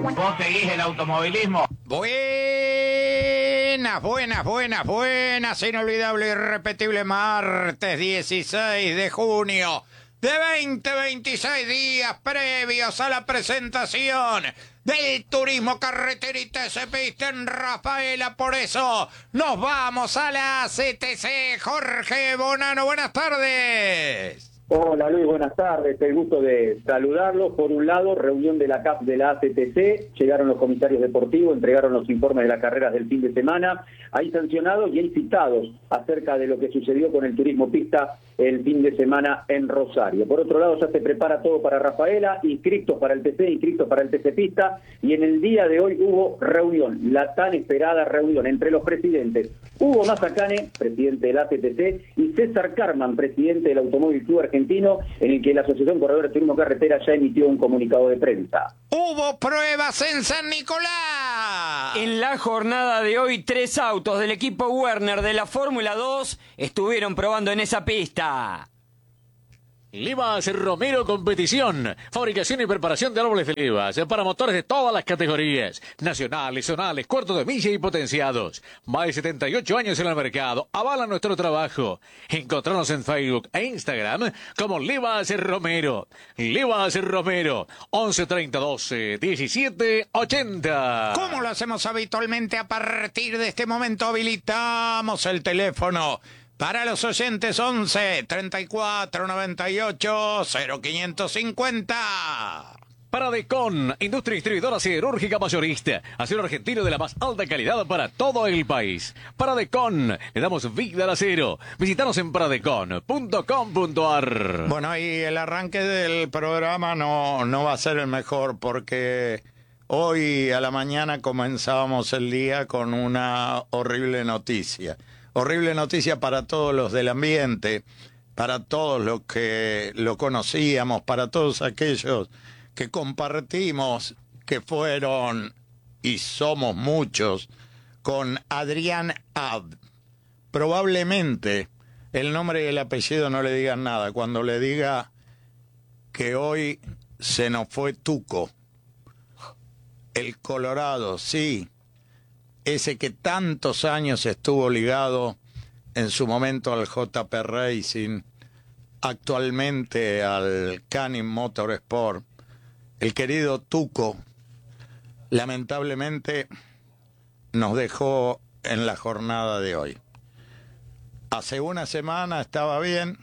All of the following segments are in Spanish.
¿Vos seguís el automovilismo? Buenas, inolvidable y irrepetible martes 16 de junio de 26 días previos a la presentación del Turismo Carretera y TC Pista en Rafaela. Por eso nos vamos a la CTC. Jorge Bonano, buenas tardes. Hola Luis, buenas tardes, el gusto de saludarlos. Por un lado, reunión de la CAF de la ACTC, llegaron los comisarios deportivos, entregaron los informes de las carreras del fin de semana, hay sancionados y hay citados acerca de lo que sucedió con el turismo pista el fin de semana en Rosario. Por otro lado, ya se prepara todo para Rafaela, inscriptos para el TC, inscriptos para el TC Pista, y en el día de hoy hubo reunión, la tan esperada reunión entre los presidentes Hugo Mazacane, presidente del ACTC, y César Carman, presidente del Automóvil Club Argentino, en el que la Asociación Corredores de Turismo Carretera ya emitió un comunicado de prensa. Hubo pruebas en San Nicolás. En la jornada de hoy, 3 autos del equipo Werner de la Fórmula 2 estuvieron probando en esa pista. Livas Romero Competición, fabricación y preparación de árboles de Livas para motores de todas las categorías, nacionales, zonales, cuartos de milla y potenciados. Más de 78 años en el mercado, avala nuestro trabajo. Encontrarnos en Facebook e Instagram como Livas Romero. Livas Romero, 11 30 12 17 80. Como lo hacemos habitualmente, a partir de este momento habilitamos el teléfono para los oyentes. 11 34 98 0550. Paradecon, industria distribuidora siderúrgica mayorista. Acero argentino de la más alta calidad para todo el país. Paradecon, le damos vida al acero. Visítanos en paradecon.com.ar. Bueno, y el arranque del programa no va a ser el mejor, porque hoy a la mañana comenzábamos el día con una horrible noticia. Horrible noticia para todos los del ambiente, para todos los que lo conocíamos, para todos aquellos que compartimos, que fueron y somos muchos, con Adrián Ab. Probablemente el nombre y el apellido no le digan nada cuando le diga que hoy se nos fue Tuco, el Colorado, sí. Ese que tantos años estuvo ligado en su momento al JP Racing, actualmente al Canin Motorsport, el querido Tuco, lamentablemente nos dejó en la jornada de hoy. Hace una semana estaba bien,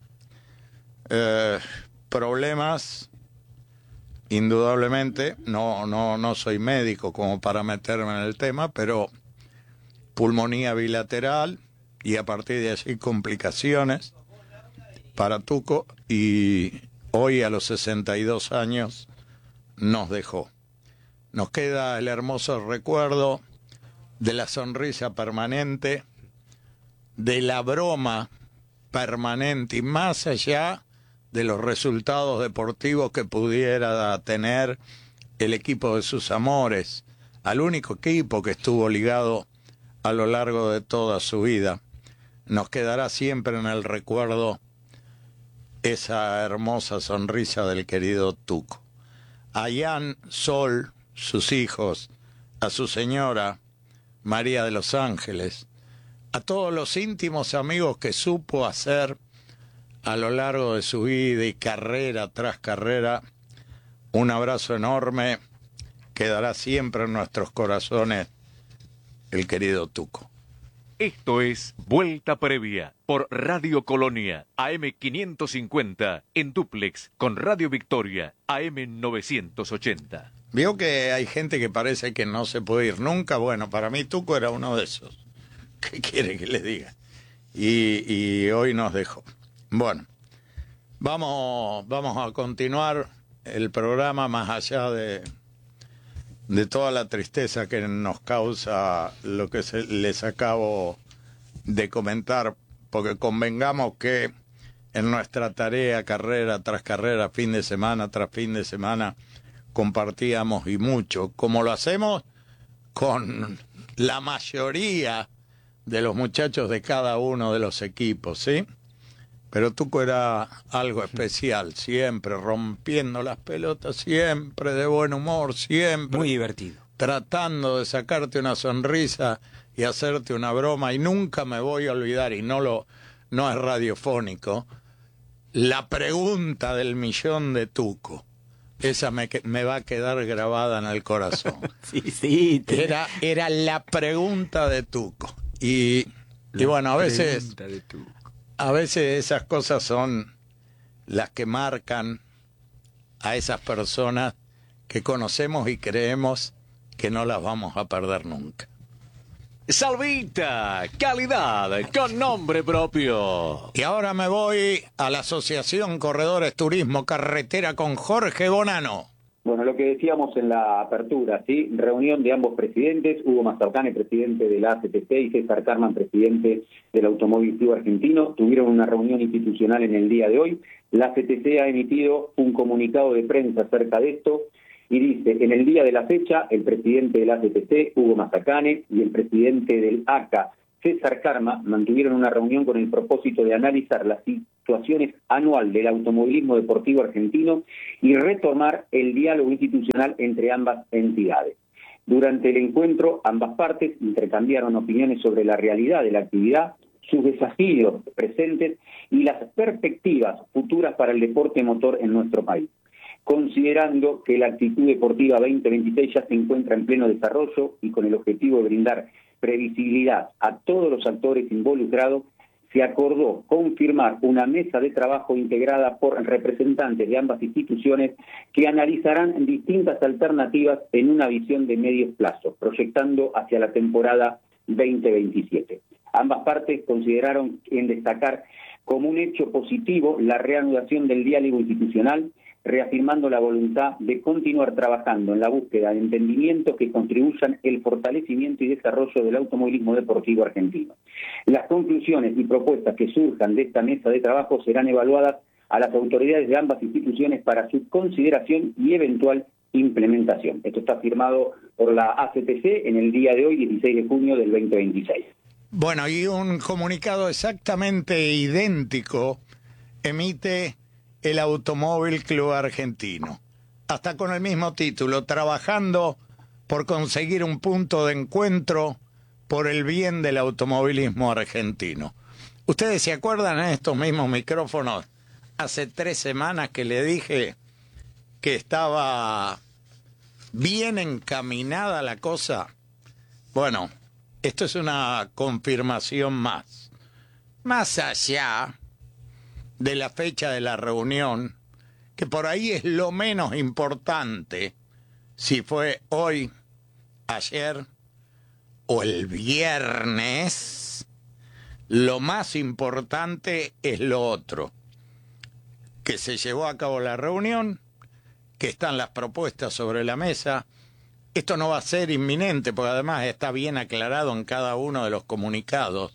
problemas. Indudablemente, no soy médico como para meterme en el tema, pero pulmonía bilateral y a partir de allí complicaciones para Tuco, y hoy a los 62 años nos dejó. Nos queda el hermoso recuerdo de la sonrisa permanente, de la broma permanente, y más allá de los resultados deportivos que pudiera tener el equipo de sus amores, al único equipo que estuvo ligado a lo largo de toda su vida. Nos quedará siempre en el recuerdo esa hermosa sonrisa del querido Tuco. A Ian, Sol, sus hijos, a su señora, María de los Ángeles, a todos los íntimos amigos que supo hacer a lo largo de su vida y carrera tras carrera, un abrazo enorme. Quedará siempre en nuestros corazones el querido Tuco. Esto es Vuelta Previa por Radio Colonia, AM 550, en dúplex con Radio Victoria, AM 980. Vio que hay gente que parece que no se puede ir nunca. Bueno, para mí Tuco era uno de esos. ¿Qué quiere que le diga? Y hoy nos dejó. Bueno, vamos a continuar el programa más allá de toda la tristeza que nos causa lo que les acabo de comentar, porque convengamos que en nuestra tarea, carrera tras carrera, fin de semana tras fin de semana, compartíamos y mucho, como lo hacemos con la mayoría de los muchachos de cada uno de los equipos, ¿sí? Pero Tuco era algo especial, siempre rompiendo las pelotas, siempre de buen humor, siempre Muy divertido. tratando de sacarte una sonrisa y hacerte una broma. Y nunca me voy a olvidar, y no es radiofónico, la pregunta del millón de Tuco. Esa me va a quedar grabada en el corazón. Sí. Era la pregunta de Tuco. Y bueno, a veces esas cosas son las que marcan a esas personas que conocemos y creemos que no las vamos a perder nunca. Salvita, calidad con nombre propio. Y ahora me voy a la Asociación Corredores Turismo Carretera con Jorge Bonano. Bueno, lo que decíamos en la apertura, ¿sí? Reunión de ambos presidentes, Hugo Mastercane, presidente de la ACTC, y César Carman, presidente del Automóvil Club Argentino, tuvieron una reunión institucional en el día de hoy. La ACTC ha emitido un comunicado de prensa acerca de esto y dice: en el día de la fecha, el presidente de la ACTC, Hugo Mastercane, y el presidente del ACA, César Carman, mantuvieron una reunión con el propósito de analizar las situaciones anual del automovilismo deportivo argentino y retomar el diálogo institucional entre ambas entidades. Durante el encuentro, ambas partes intercambiaron opiniones sobre la realidad de la actividad, sus desafíos presentes y las perspectivas futuras para el deporte motor en nuestro país, considerando que la Actitud Deportiva 2026 ya se encuentra en pleno desarrollo y con el objetivo de brindar previsibilidad a todos los actores involucrados. Se acordó confirmar una mesa de trabajo integrada por representantes de ambas instituciones que analizarán distintas alternativas en una visión de medio plazo, proyectando hacia la temporada 2027. Ambas partes consideraron en destacar como un hecho positivo la reanudación del diálogo institucional, reafirmando la voluntad de continuar trabajando en la búsqueda de entendimientos que contribuyan el fortalecimiento y desarrollo del automovilismo deportivo argentino. Las conclusiones y propuestas que surjan de esta mesa de trabajo serán evaluadas a las autoridades de ambas instituciones para su consideración y eventual implementación. Esto está firmado por la ACTC en el día de hoy, 16 de junio del 2026. Bueno, y un comunicado exactamente idéntico emite el Automóvil Club Argentino, hasta con el mismo título: trabajando por conseguir un punto de encuentro por el bien del automovilismo argentino. ¿Ustedes se acuerdan en estos mismos micrófonos hace 3 semanas que le dije que estaba bien encaminada la cosa? Bueno, esto es una confirmación más. Más allá de la fecha de la reunión, que por ahí es lo menos importante, si fue hoy, ayer o el viernes, lo más importante es lo otro: que se llevó a cabo la reunión, que están las propuestas sobre la mesa. Esto no va a ser inminente, porque además está bien aclarado en cada uno de los comunicados.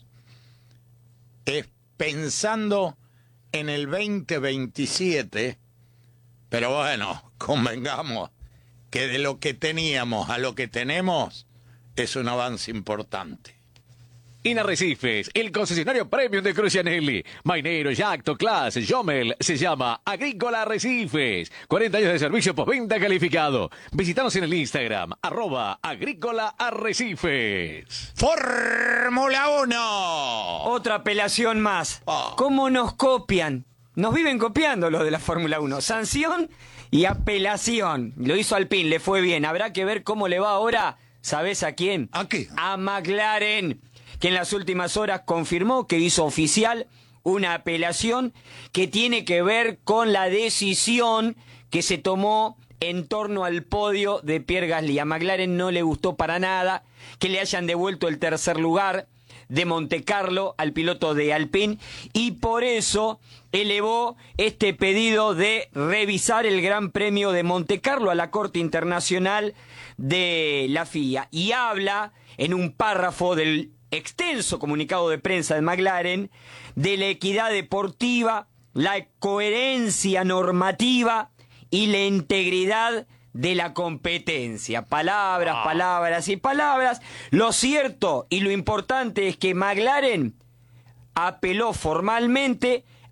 Es pensando en el 2027, pero bueno, convengamos que de lo que teníamos a lo que tenemos es un avance importante. Inarrecifes, el concesionario premium de Crucianelli, Mainero, Yacto, Class, Jomel, se llama Agrícola Arrecifes. 40 años de servicio postventa calificado. Visítanos en el Instagram, @Agrícola Arrecifes. ¡Fórmula 1! Otra apelación más. Oh. ¿Cómo nos copian? Nos viven copiando los de la Fórmula 1. Sanción y apelación. Lo hizo Alpine, le fue bien. Habrá que ver cómo le va ahora. ¿Sabés a quién? ¿A qué? A McLaren, que en las últimas horas confirmó que hizo oficial una apelación que tiene que ver con la decisión que se tomó en torno al podio de Pierre Gasly. A McLaren no le gustó para nada que le hayan devuelto el tercer lugar de Montecarlo al piloto de Alpine, y por eso elevó este pedido de revisar el Gran Premio de Montecarlo a la Corte Internacional de la FIA, y habla en un párrafo del extenso comunicado de prensa de McLaren de la equidad deportiva, la coherencia normativa y la integridad de la competencia. Palabras, palabras y palabras. Lo cierto y lo importante es que McLaren apeló formalmente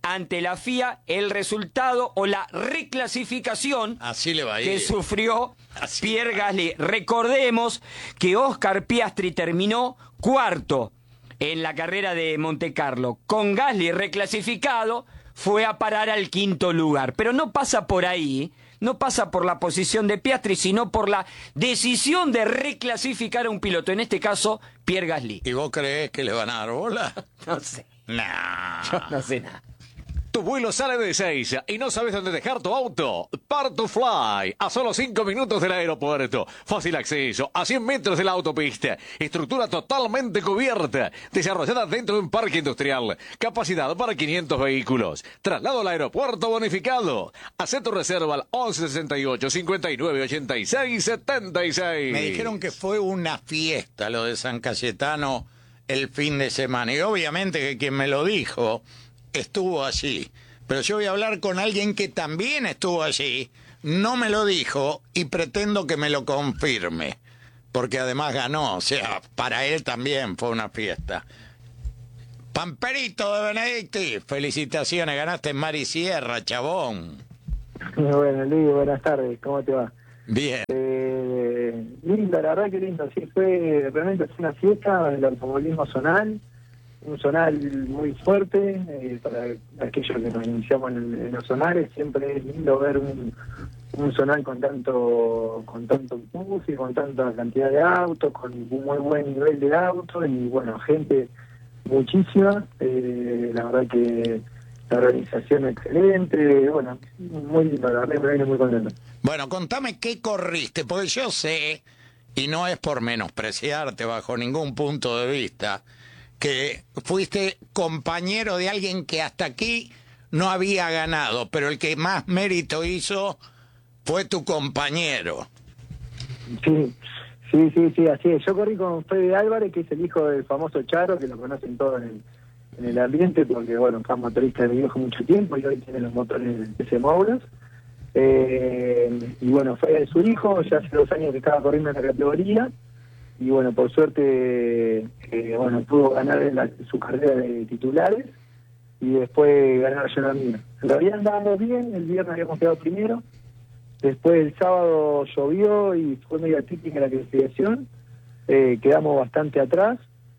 ante la FIA el resultado o la reclasificación Así le va a ir. que sufrió Así. Pierre Gasly. Recordemos que Oscar Piastri terminó cuarto en la carrera de Montecarlo. Con Gasly reclasificado, fue a parar al quinto lugar. Pero no pasa por ahí, no pasa por la posición de Piastri, sino por la decisión de reclasificar a un piloto, en este caso, Pierre Gasly. ¿Y vos creés que le van a dar bola? No sé, Nah. yo no sé nada. Tu vuelo sale de Ezeiza y no sabes dónde dejar tu auto. Part2Fly, a solo 5 minutos del aeropuerto. Fácil acceso, a 100 metros de la autopista. Estructura totalmente cubierta, desarrollada dentro de un parque industrial. Capacidad para 500 vehículos. Traslado al aeropuerto bonificado. Haz tu reserva al 1168 59 86 76. Me dijeron que fue una fiesta lo de San Cayetano el fin de semana. Y obviamente que quien me lo dijo estuvo allí. Pero yo voy a hablar con alguien que también estuvo allí, no me lo dijo y pretendo que me lo confirme. Porque además ganó, o sea, para él también fue una fiesta. Pamperito de Benedicti, felicitaciones, ganaste en Mar y Sierra, chabón. Bueno, Luis, buenas tardes, ¿cómo te va? Bien. Lindo, la verdad que lindo, sí, realmente fue una fiesta del automovilismo zonal, un zonal muy fuerte, para aquellos que nos iniciamos en los zonales, siempre es lindo ver un zonal con tanto impulso y con tanta cantidad de autos, con un muy buen nivel de autos y bueno, gente muchísima, la verdad que la organización excelente, bueno, muy lindo, la verdad me viene muy contento. Bueno, contame qué corriste, porque yo sé, y no es por menospreciarte bajo ningún punto de vista, que fuiste compañero de alguien que hasta aquí no había ganado, pero el que más mérito hizo fue tu compañero. Sí, así es. Yo corrí con Fede Álvarez, que es el hijo del famoso Charo, que lo conocen todos en el ambiente, porque bueno, fue motorista de mi viejo mucho tiempo y hoy tiene los motores de Mouras. Y bueno, fue su hijo, ya hace 2 años que estaba corriendo en la categoría, y bueno, por suerte, bueno, pudo ganar su carrera de titulares, y después ganar yo la mía. En realidad andábamos bien, el viernes habíamos quedado primero, después el sábado llovió y fue medio típica la clasificación, quedamos bastante atrás,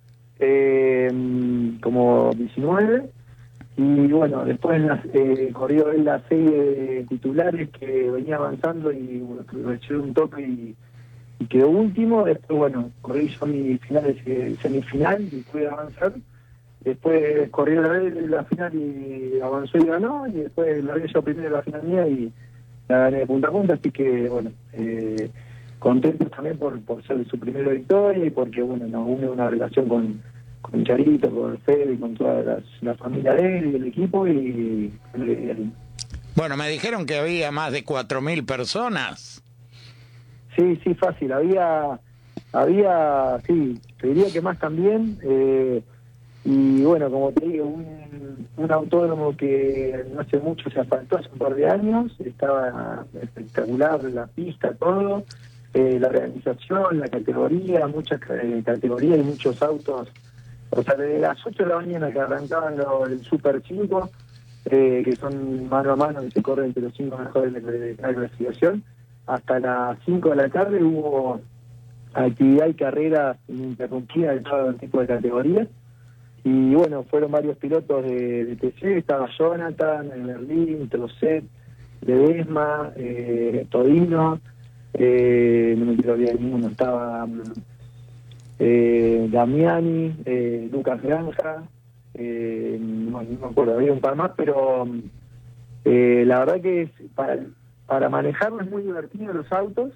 como 19, y bueno, después corrió él la serie de titulares que venía avanzando y bueno, recibió un toque y quedó último. Después, bueno, corrí yo mi semifinal y pude avanzar. Después corrió la final y avanzó y ganó, y después largué yo primero la final mía y la gané de punta a punta, así que bueno, contentos también por ser su primera victoria y porque bueno, nos une una relación con Charito, con Fede y con toda la familia de él y el equipo y Bueno, me dijeron que había más de 4.000 personas. Sí, fácil, había, sí, te diría que más también, y bueno, como te digo, un autódromo que no hace mucho se asfaltó, hace un par de años, estaba espectacular la pista, todo, la organización, la categoría, muchas categorías y muchos autos, o sea, desde las 8 de la mañana que arrancaban el Super 5, que son mano a mano y se corren entre los 5 mejores de la clasificación, hasta las 5 de la tarde hubo actividad y carreras ininterrumpidas de todo tipo de categorías. Y bueno, fueron varios pilotos de TC, estaba Jonathan, Berlín, Trocet, Ledesma, Todino, no me quiero olvidar ninguno, estaba Damiani, Lucas Granja, no me acuerdo, había un par más, pero la verdad que para manejarlo es muy divertido los autos,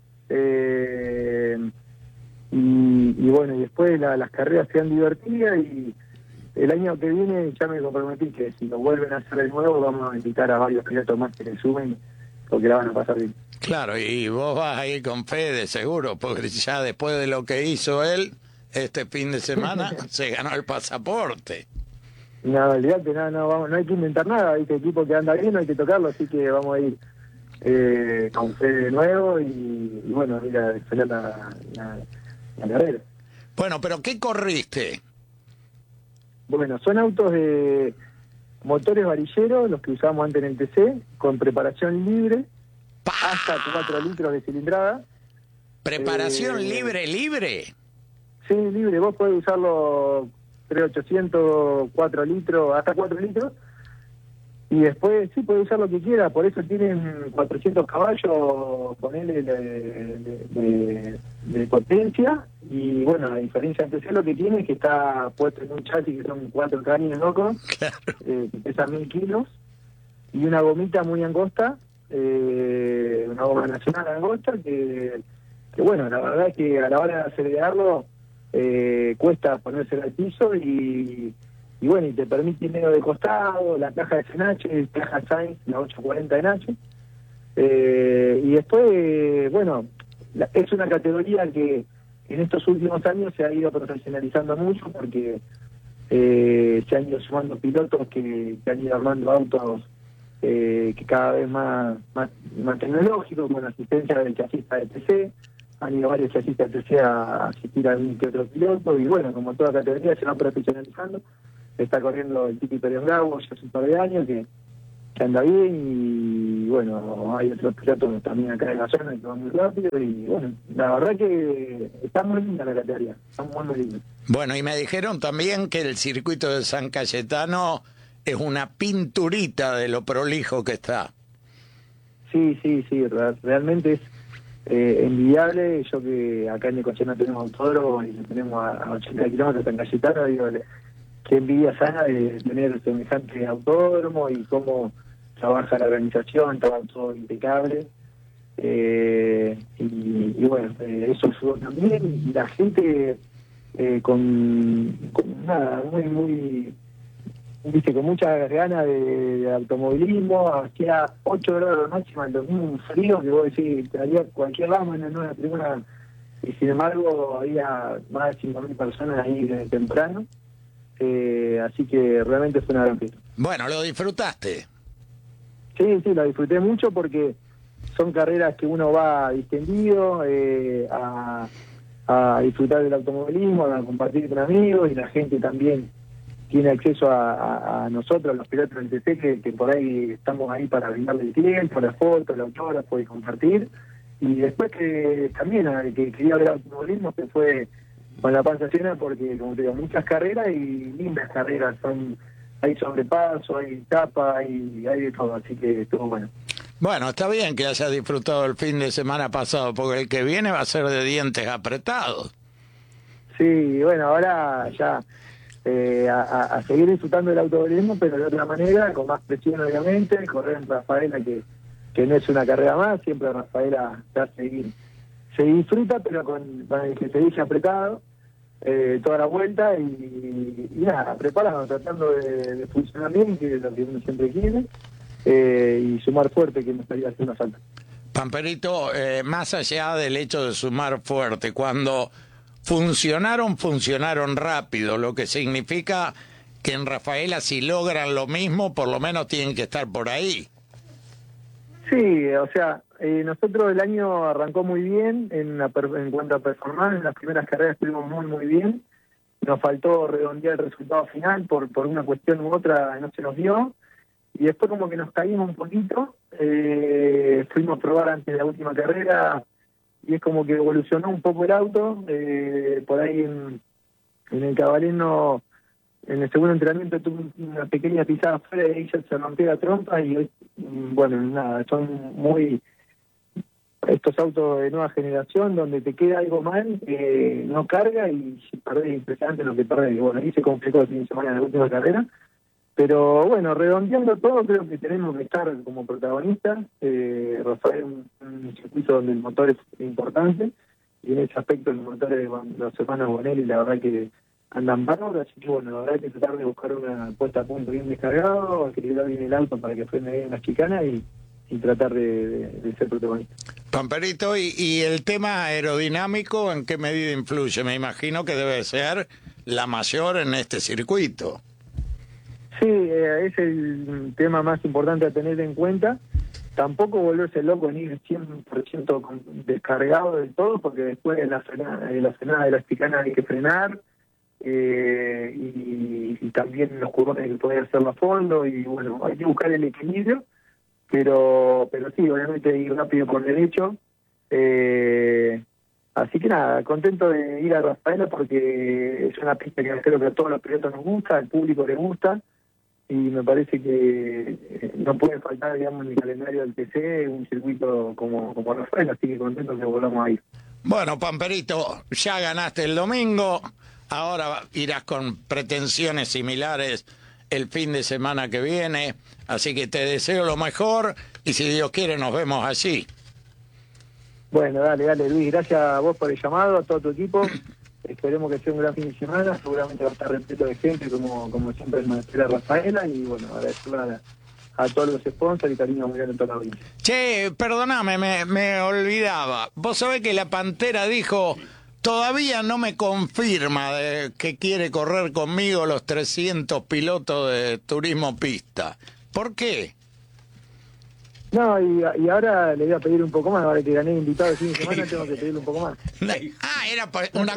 y bueno, y después las carreras sean divertidas, y el año que viene ya me comprometí que si lo vuelven a hacer de nuevo vamos a invitar a varios pilotos más que le sumen, porque la van a pasar bien. Claro, y vos vas a ir con Fede, seguro, porque ya después de lo que hizo él este fin de semana, se ganó el pasaporte. No, olvidate, no hay que inventar nada, este equipo que anda bien, no hay que tocarlo, así que vamos a ir con Fede de nuevo y bueno, ir a defender la carrera. Bueno, pero ¿qué corriste? Bueno, son autos motores varilleros, los que usábamos antes en el TC, con preparación libre, hasta 4 litros de cilindrada. ¿Preparación libre? Sí, libre. Vos podés usarlo 3.800, 4 litros, hasta 4 litros. Y después sí podés usar lo que quieras. Por eso tienen 400 caballos, ponele, de potencia. Y bueno, a diferencia del TC, lo que tiene es que está puesto en un chasis que son 4 caños locos, Claro. que pesan 1000 kilos. Y una gomita muy angosta, una goma nacional angosta, que bueno, la verdad es que a la hora de acelerarlo cuesta ponerse al piso y bueno, y te permite ir medio de costado, la caja de Senache, caja Sainz, la 840 de Nache. Y después, bueno, es una categoría que en estos últimos años se ha ido profesionalizando mucho porque se han ido sumando pilotos que han ido armando autos que cada vez más tecnológicos, con asistencia del chasista de TC. Han ido varios chasistas de TC a asistir a algún que otro piloto y bueno, como toda categoría se va profesionalizando. Está corriendo el Titi Pérez Bravo ya hace un par de años que anda bien y bueno, hay otros pilotos también acá en la zona que van muy rápido y bueno, la verdad que está muy linda la categoría, está muy linda. Bueno, y me dijeron también que el circuito de San Cayetano es una pinturita de lo prolijo que está. Sí, realmente es envidiable. Yo que acá en Necochea no tenemos autódromo y lo tenemos a 80 kilómetros en Cayetano, digo, qué envidia sana de tener semejante autódromo y cómo trabaja la organización, trabaja todo impecable. Y bueno, eso ayudó también. Y la gente con nada, muy viste, con muchas ganas de automovilismo. Hacía 8 grados máxima el domingo, un frío que vos decís, te daría cualquier lado en una tribuna, y sin embargo había más de 5.000 personas ahí desde temprano, así que realmente fue una gran fiesta. Bueno, ¿lo disfrutaste? Sí, lo disfruté mucho porque son carreras que uno va distendido a disfrutar del automovilismo, a compartir con amigos, y la gente también tiene acceso a nosotros, los pilotos del TC, que por ahí estamos ahí para brindarle el tiempo, la foto, el autógrafo y compartir. Y después que también que quería ver automovilismo, que fue con la panza llena, porque como te digo, muchas carreras y lindas carreras, hay sobrepaso, hay etapa, hay de todo, así que estuvo bueno. Bueno, está bien que hayas disfrutado el fin de semana pasado, porque el que viene va a ser de dientes apretados. Sí, bueno, ahora ya a seguir disfrutando del automovilismo, pero de otra manera, con más presión obviamente, correr en Rafaela, que no es una carrera más, siempre Rafaela ya se disfruta, pero con el que se dice apretado toda la vuelta y nada, preparado, tratando de funcionar bien, que es lo que uno siempre quiere, y sumar fuerte, que me estaría haciendo falta. Pamperito, más allá del hecho de sumar fuerte, cuando funcionaron rápido, lo que significa que en Rafaela, si logran lo mismo, por lo menos tienen que estar por ahí. Sí, o sea, nosotros el año arrancó muy bien en cuanto a performance. En las primeras carreras estuvimos muy bien. Nos faltó redondear el resultado final por una cuestión u otra, no se nos dio. Y después como que nos caímos un poquito. Fuimos a probar antes de la última carrera y es como que evolucionó un poco el auto. Por ahí en el Cabaleno, en el segundo entrenamiento tuve una pequeña pisada afuera y ahí ya se rompió la trompa y hoy, bueno, nada, son estos autos de nueva generación donde te queda algo mal, no carga y perdés, impresionante lo que perdés. Bueno, ahí se complicó el fin de semana en la última carrera, pero bueno, redondeando todo, creo que tenemos que estar como protagonistas. Rafael es un circuito donde el motor es importante y en ese aspecto los motores de los hermanos Bonelli la verdad que andan bárbaros, así que bueno, la verdad hay que tratar de buscar una puesta a punto bien descargado, equilibrar bien el auto para que frene bien las chicanas y tratar de ser protagonista. Pamperito, ¿y el tema aerodinámico en qué medida influye? Me imagino que debe ser la mayor en este circuito. Sí, es el tema más importante a tener en cuenta. Tampoco volverse loco ni ir 100% descargado del todo, porque después en la frenada de las chicanas hay que frenar. y también los jugadores que pueden hacerlo a fondo, y bueno, hay que buscar el equilibrio, pero sí, obviamente ir rápido por derecho. Así que nada, contento de ir a Rafaela porque es una pista que creo que a todos los pilotos nos gusta, al público le gusta, y me parece que no puede faltar, digamos, en el calendario del TC un circuito como Rafaela, así que contento que volvamos a ir. Bueno, Pamperito, ya ganaste el domingo, ahora irás con pretensiones similares el fin de semana que viene, así que te deseo lo mejor y si Dios quiere nos vemos allí. Bueno, dale Luis, gracias a vos por el llamado, a todo tu equipo. Esperemos que sea un gran fin de semana, seguramente va a estar repleto de gente como siempre en la Rafaela, y bueno, agradecer a todos los sponsors y cariño muy grande a toda la audiencia. Che, perdóname, me olvidaba. Vos sabés que la Pantera dijo, todavía no me confirma que quiere correr conmigo los 300 pilotos de turismo pista. ¿Por qué? No, y ahora le voy a pedir un poco más, ahora que gané invitado el fin de semana tengo que pedirle un poco más. Era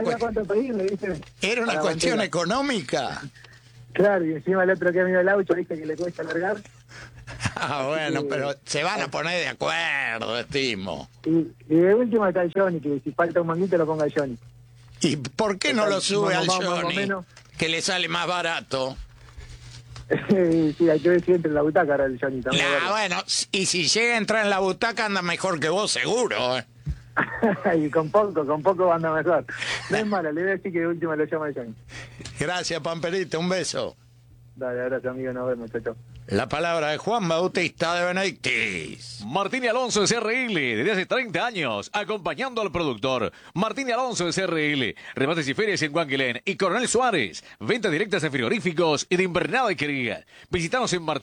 una cuestión económica. Claro, y encima el otro que ha venido el auto dice que le cuesta largar. Bueno, pero se van a poner de acuerdo, estimo. Y de última está el Johnny, que si falta un manguito lo ponga el Johnny. ¿Y por qué no lo sube al Johnny? Menos. Que le sale más barato. Sí, hay que ver si entra en la butaca ahora el Johnny también. Bueno, y si llega a entrar en la butaca anda mejor que vos, seguro. Y con poco anda mejor. No es mala, le voy a decir que de última lo llama el Johnny. Gracias, Pamperito, un beso. Dale, abrazo, amigo, nos vemos, chao. La palabra de Juan Bautista de Benedictis. Martín Alonso de CRL, desde hace 30 años, acompañando al productor. Martín Alonso de CRL, remates y ferias en Guanquilén y Coronel Suárez, ventas directas de frigoríficos y de invernada y quería. Visítanos en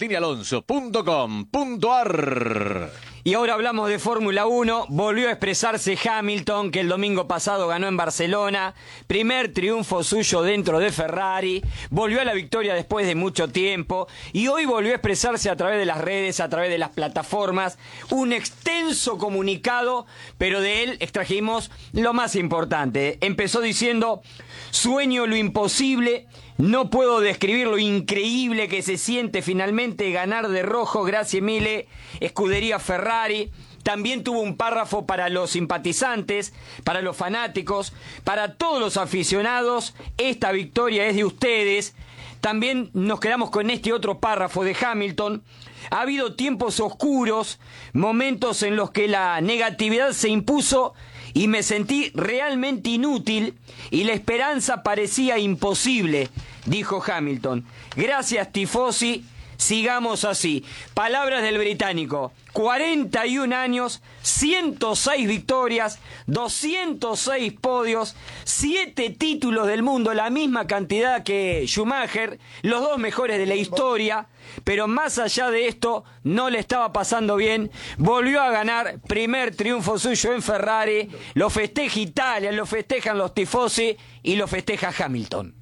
martinialonso.com.ar. Y ahora hablamos de Fórmula 1. Volvió a expresarse Hamilton, que el domingo pasado ganó en Barcelona. Primer triunfo suyo dentro de Ferrari. Volvió a la victoria después de mucho tiempo. Y hoy volvió a expresarse a través de las redes, a través de las plataformas. Un extenso comunicado, pero de él extrajimos lo más importante. Empezó diciendo: sueño lo imposible. No puedo describir lo increíble que se siente finalmente ganar de rojo, grazie mille, escudería Ferrari. También tuvo un párrafo para los simpatizantes, para los fanáticos, para todos los aficionados. Esta victoria es de ustedes. También nos quedamos con este otro párrafo de Hamilton. Ha habido tiempos oscuros, momentos en los que la negatividad se impuso y me sentí realmente inútil y la esperanza parecía imposible, dijo Hamilton. Gracias, tifosi, sigamos así. Palabras del británico. 41 años, 106 victorias, 206 podios, 7 títulos del mundo, la misma cantidad que Schumacher, los dos mejores de la historia, pero más allá de esto, no le estaba pasando bien, volvió a ganar, primer triunfo suyo en Ferrari, lo festeja Italia, lo festejan los tifosi y lo festeja Hamilton.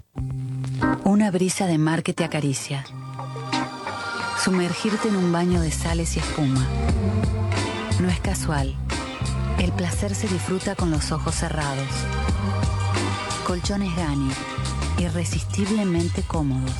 Una brisa de mar que te acaricia. Sumergirte en un baño de sales y espuma. No es casual. El placer se disfruta con los ojos cerrados. Colchones Gani, irresistiblemente cómodos.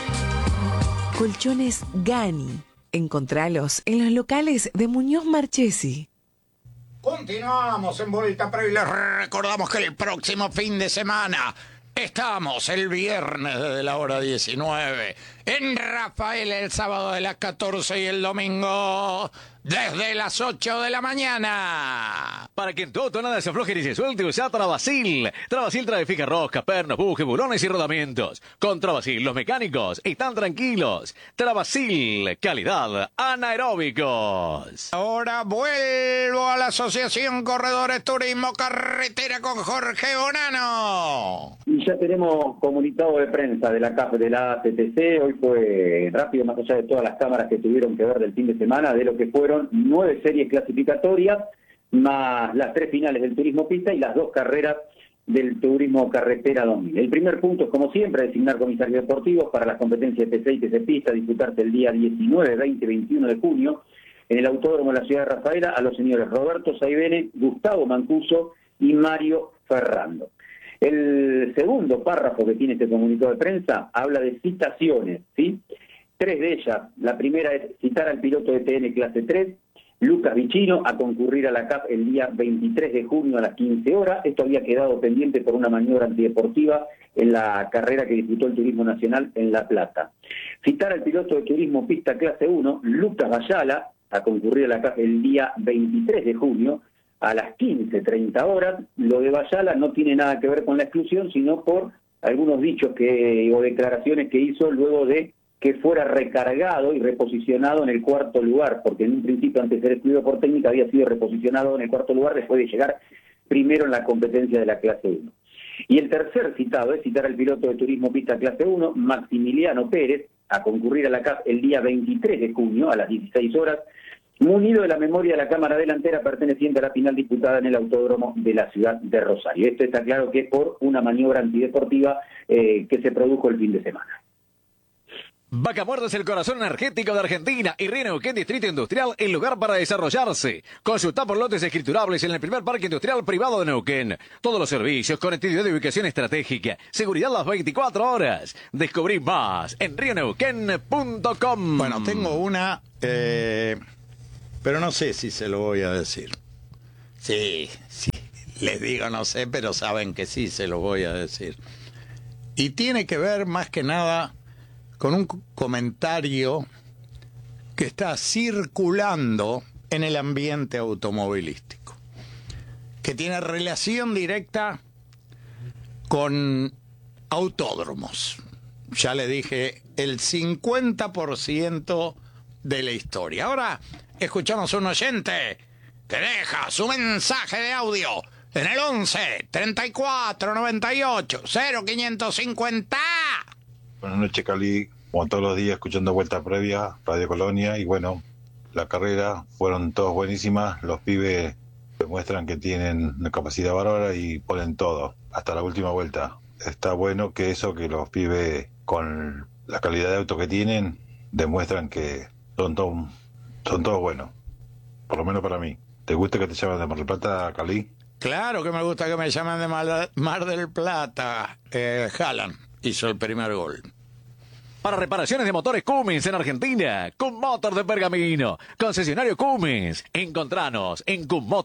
Colchones Gani. Encontralos en los locales de Muñoz Marchesi. Continuamos en Vuelta Previa y les recordamos que el próximo fin de semana estamos el viernes desde la hora 19 en Rafael, el sábado de las 14 y el domingo desde las 8 de la mañana. Para que en tu auto nada se afloje ni se suelte, usa Travasil. Travasil trae fija rosca, pernos, bujes, bulones y rodamientos. Con Travasil los mecánicos están tranquilos. Travasil, calidad anaeróbicos. Ahora vuelvo a la Asociación Corredores Turismo Carretera con Jorge Bonano. Y ya tenemos comunicado de prensa de la CAF de la ACTC. Hoy fue rápido, más allá de todas las cámaras que tuvieron que ver del fin de semana, de lo que fueron 9 series clasificatorias, más las 3 finales del turismo pista y las 2 carreras del turismo carretera 2000. El primer punto es, como siempre, designar comisarios deportivos para las competencias de TC y TC Pista, disputarse el día 19, 20 y 21 de junio en el Autódromo de la Ciudad de Rafaela, a los señores Roberto Saibene, Gustavo Mancuso y Mario Ferrando. El segundo párrafo que tiene este comunicado de prensa habla de citaciones, ¿sí? 3 de ellas. La primera es citar al piloto de TN clase 3, Lucas Vicino, a concurrir a la CAP el día 23 de junio a las 15 horas. Esto había quedado pendiente por una maniobra antideportiva en la carrera que disputó el Turismo Nacional en La Plata. Citar al piloto de turismo pista clase 1, Lucas Bayala, a concurrir a la CAP el día 23 de junio a las 15:30 horas. Lo de Bayala no tiene nada que ver con la exclusión, sino por algunos dichos o declaraciones que hizo luego de que fuera recargado y reposicionado en el 4º lugar, porque en un principio, antes de ser excluido por técnica, había sido reposicionado en el 4º lugar después de llegar primero en la competencia de la clase 1. Y el tercer citado es citar al piloto de turismo pista clase 1, Maximiliano Pérez, a concurrir a la CAP el día 23 de junio a las 16 horas, munido de la memoria de la cámara delantera perteneciente a la final disputada en el autódromo de la ciudad de Rosario. Esto está claro que es por una maniobra antideportiva que se produjo el fin de semana. Vaca Muerta es el corazón energético de Argentina y Río Neuquén Distrito Industrial, el lugar para desarrollarse. Consulta por lotes escriturables en el primer parque industrial privado de Neuquén. Todos los servicios, conectividad de ubicación estratégica, seguridad las 24 horas. Descubrí más en rioneuquén.com. Bueno, tengo una, pero no sé si se lo voy a decir. Sí, les digo no sé, pero saben que sí se lo voy a decir. Y tiene que ver más que nada con un comentario que está circulando en el ambiente automovilístico, que tiene relación directa con autódromos. Ya le dije, el 50% de la historia. Ahora escuchamos a un oyente que deja su mensaje de audio en el 11 34 98 0550. Buenas noches, Cali. Como todos los días, escuchando Vuelta Previa, Radio Colonia. Y bueno, la carrera fueron todas buenísimas. Los pibes demuestran que tienen una capacidad bárbara y ponen todo, hasta la última vuelta. Está bueno que los pibes, con la calidad de auto que tienen, demuestran que son todos buenos. Por lo menos para mí. ¿Te gusta que te llamen de Mar del Plata, Cali? Claro que me gusta que me llamen de Mar del Plata. Haaland hizo el primer gol. Para reparaciones de motores Cummins en Argentina, Cummotor de Pergamino, concesionario Cummins. Encontranos en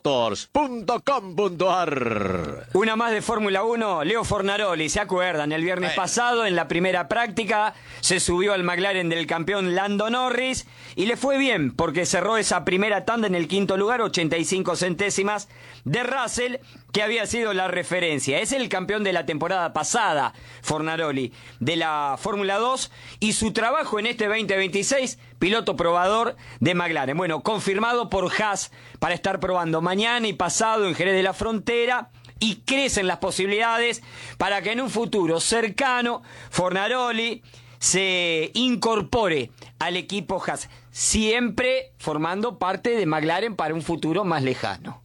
cummotors.com.ar. Una más de Fórmula 1, Leo Fornaroli, ¿se acuerdan? El viernes pasado, en la primera práctica, se subió al McLaren del campeón Lando Norris y le fue bien porque cerró esa primera tanda en el 5º lugar, 85 centésimas de Russell, que había sido la referencia. Es el campeón de la temporada pasada, Fornaroli, de la Fórmula 2, y su trabajo en este 2026, piloto probador de McLaren. Bueno, confirmado por Haas para estar probando mañana y pasado en Jerez de la Frontera, y crecen las posibilidades para que en un futuro cercano Fornaroli se incorpore al equipo Haas, siempre formando parte de McLaren para un futuro más lejano.